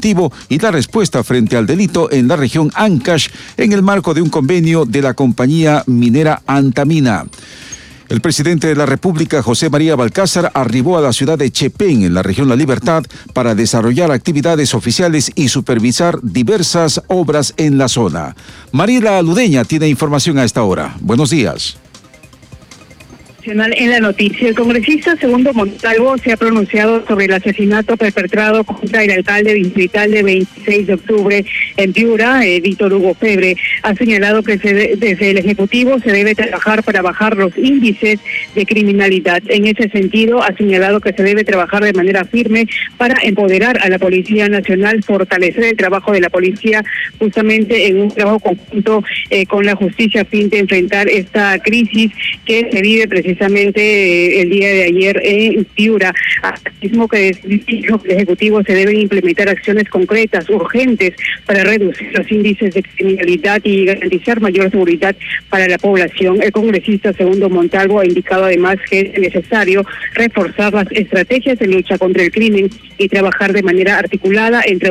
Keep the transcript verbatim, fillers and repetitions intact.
preventivo y la respuesta frente al delito en la región Ancash en el marco de un convenio de la compañía minera Antamina. El presidente de la República, José María Balcázar, arribó a la ciudad de Chepén, en la región La Libertad, para desarrollar actividades oficiales y supervisar diversas obras en la zona. Mariela Ludeña tiene información a esta hora. Buenos días. En la noticia, el congresista Segundo Montalvo se ha pronunciado sobre el asesinato perpetrado contra el alcalde distrital de veintiséis de octubre en Piura, eh, Víctor Hugo Febre. Ha señalado que se de, desde el Ejecutivo se debe trabajar para bajar los índices de criminalidad. En ese sentido, ha señalado que se debe trabajar de manera firme para empoderar a la Policía Nacional, fortalecer el trabajo de la policía justamente en un trabajo conjunto eh, con la justicia a fin de enfrentar esta crisis que se vive precisamente precisamente el día de ayer en Piura. Asimismo que dijo que el Ejecutivo se deben implementar acciones concretas, urgentes, para reducir los índices de criminalidad y garantizar mayor seguridad para la población. El congresista Segundo Montalvo ha indicado además que es necesario reforzar las estrategias de lucha contra el crimen y trabajar de manera articulada entre